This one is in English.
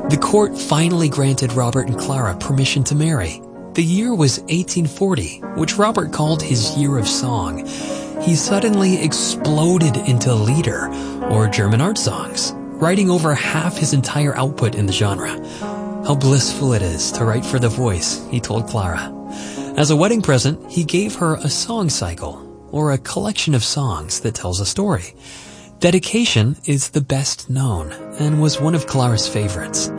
The court finally granted Robert and Clara permission to marry. The year was 1840, which Robert called his year of song. He suddenly exploded into lieder, or German art songs, writing over half his entire output in the genre. How blissful it is to write for the voice, he told Clara. As a wedding present, he gave her a song cycle, or a collection of songs that tells a story. Dedication is the best known, and was one of Clara's favorites.